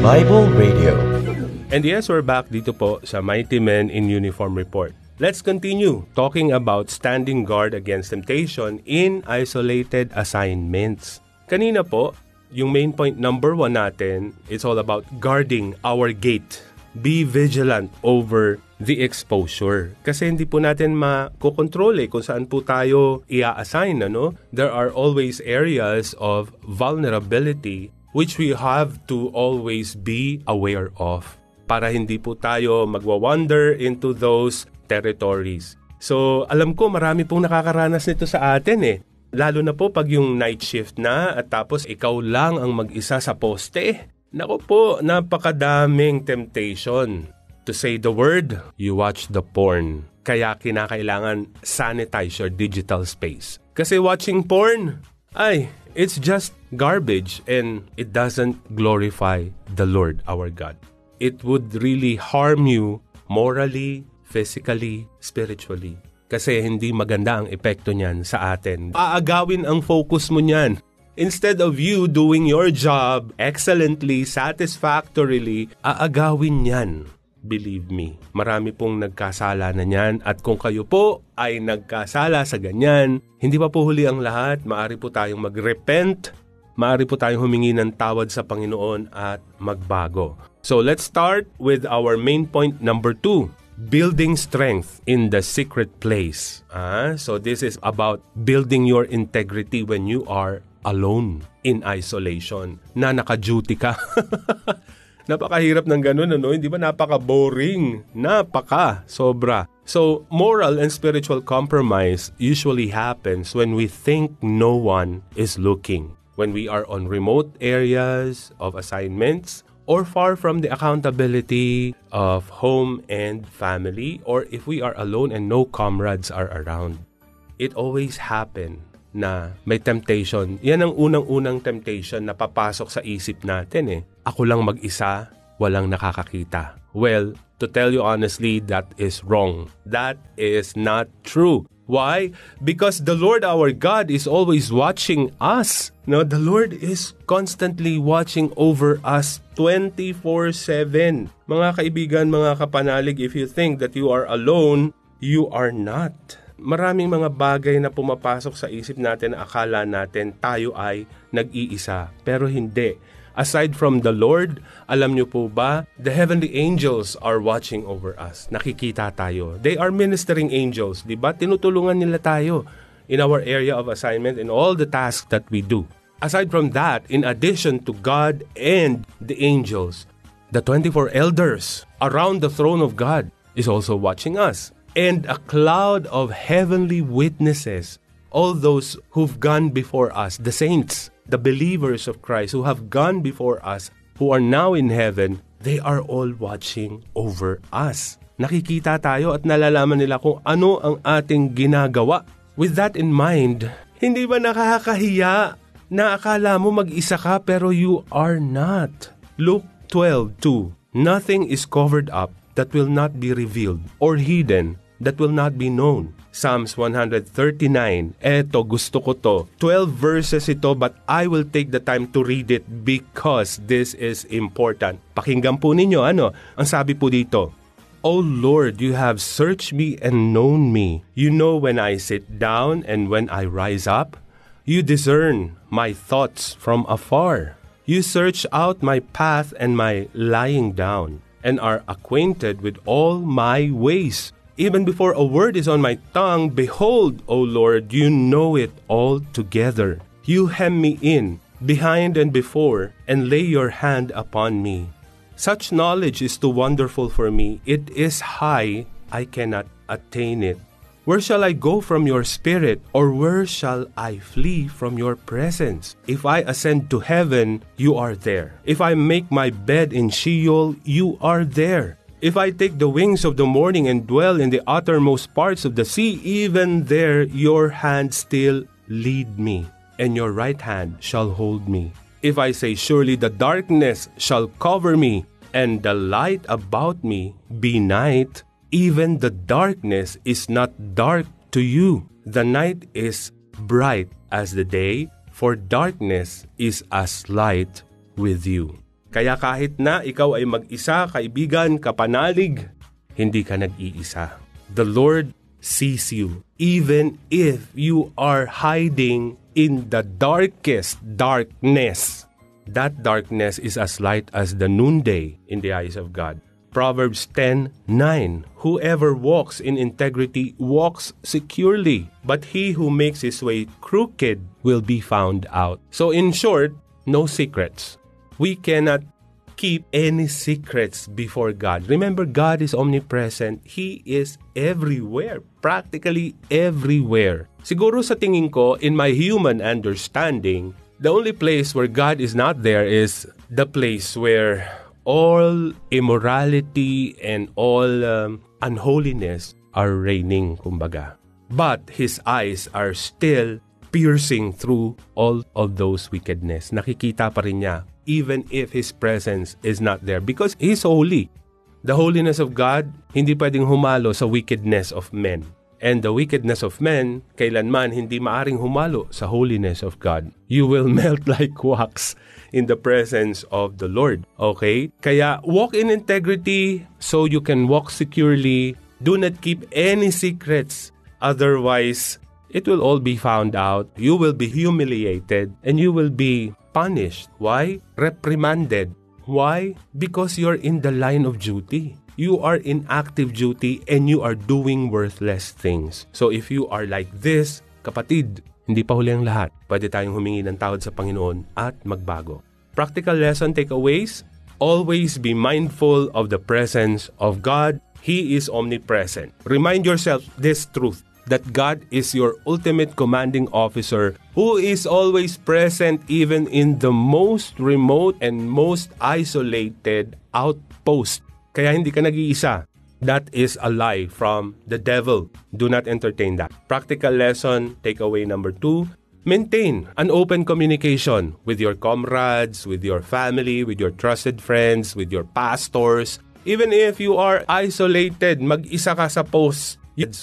Bible Radio. And yes, we're back dito po sa Mighty Men in Uniform Report. Let's continue talking about standing guard against temptation in isolated assignments. Kanina po, yung main point number 1 natin, it's all about guarding our gate. Be vigilant over the exposure. Kasi hindi po natin makokontrol kung saan po tayo i-assign. There are always areas of vulnerability which we have to always be aware of para hindi po tayo magwa-wander into those territories. So, alam ko marami pong nakakaranas nito sa atin Lalo na po pag yung night shift na at tapos ikaw lang ang mag-isa sa poste. Naku po, napakadaming temptation. To say the word, you watch the porn. Kaya kinakailangan sanitize your digital space. Kasi watching porn, it's just garbage and it doesn't glorify the Lord our God. It would really harm you morally, physically, spiritually. Kasi hindi maganda ang epekto niyan sa atin. Aagawin ang focus mo niyan. Instead of you doing your job excellently, satisfactorily, aagawin niyan. Believe me, marami pong nagkasala na niyan at kung kayo po ay nagkasala sa ganyan, hindi pa po huli ang lahat, maaari po tayong mag-repent, maaari po tayong humingi ng tawad sa Panginoon at magbago. So let's start with our main point number 2. Building strength in the secret place. So this is about building your integrity when you are alone in isolation. Na naka-duty ka. Napakahirap ng ganun, Hindi ba napaka-boring? Sobra. So, moral and spiritual compromise usually happens when we think no one is looking. When we are on remote areas of assignments, or far from the accountability of home and family, or if we are alone and no comrades are around. It always happen na may temptation. Yan ang unang-unang temptation na papasok sa isip natin Ako lang mag-isa, walang nakakakita. Well, to tell you honestly, that is wrong. That is not true. Why? Because the Lord our God is always watching us. The Lord is constantly watching over us 24/7. Mga kaibigan, mga kapanalig, if you think that you are alone, you are not. Maraming mga bagay na pumapasok sa isip natin na akala natin tayo ay nag-iisa. Pero hindi. Aside from the Lord, alam niyo po ba, the heavenly angels are watching over us. Nakikita tayo. They are ministering angels, di ba? Tinutulungan nila tayo in our area of assignment and all the tasks that we do. Aside from that, in addition to God and the angels, the 24 elders around the throne of God is also watching us. And a cloud of heavenly witnesses, all those who've gone before us, the saints, the believers of Christ who have gone before us, who are now in heaven, they are all watching over us. Nakikita tayo at nalalaman nila kung ano ang ating ginagawa. With that in mind, hindi ba nakakahiya na akala mo mag-isa ka pero you are not? Luke 12:2. Nothing is covered up that will not be revealed or hidden that will not be known. Psalms 139. Eto, gusto ko to. 12 verses ito, but I will take the time to read it because this is important. Pakinggan po ninyo, ang sabi po dito. O Lord, you have searched me and known me. You know when I sit down and when I rise up. You discern my thoughts from afar. You search out my path and my lying down, and are acquainted with all my ways. Even before a word is on my tongue, behold, O Lord, you know it all together. You hem me in, behind and before, and lay your hand upon me. Such knowledge is too wonderful for me. It is high, I cannot attain it. Where shall I go from your spirit, or where shall I flee from your presence? If I ascend to heaven, you are there. If I make my bed in Sheol, you are there. If I take the wings of the morning and dwell in the uttermost parts of the sea, even there your hand still lead me, and your right hand shall hold me. If I say, surely the darkness shall cover me, and the light about me be night, even the darkness is not dark to you. The night is bright as the day, for darkness is as light with you. Kaya kahit na ikaw ay mag-isa, kaibigan, kapanalig, hindi ka nag-iisa. The Lord sees you, even if you are hiding in the darkest darkness. That darkness is as light as the noonday in the eyes of God. Proverbs 10:9. Whoever walks in integrity walks securely, but he who makes his way crooked will be found out. So in short, no secrets. We cannot keep any secrets before God. Remember, God is omnipresent. He is everywhere, practically everywhere. Siguro sa tingin ko, in my human understanding, the only place where God is not there is the place where all immorality and all unholiness are reigning, kumbaga. But His eyes are still piercing through all of those wickedness. Nakikita pa rin niya, even if His presence is not there, because He's holy. The holiness of God, hindi pwedeng humalo sa wickedness of men. And the wickedness of men, kailanman hindi maaring humalo sa holiness of God. You will melt like wax in the presence of the Lord. Okay? Kaya walk in integrity so you can walk securely. Do not keep any secrets. Otherwise, it will all be found out. You will be humiliated and you will be punished. Why? Reprimanded. Why? Because you're in the line of duty. You are in active duty and you are doing worthless things. So if you are like this, kapatid, hindi pa huli ang lahat. Pwede tayong humingi ng tawad sa Panginoon at magbago. Practical lesson takeaways: always be mindful of the presence of God. He is omnipresent. Remind yourself this truth, that God is your ultimate commanding officer who is always present even in the most remote and most isolated outpost. Kaya hindi ka nag-iisa. That is a lie from the devil. Do not entertain that. Practical lesson, takeaway number 2, maintain an open communication with your comrades, with your family, with your trusted friends, with your pastors. Even if you are isolated, mag-isa ka sa post,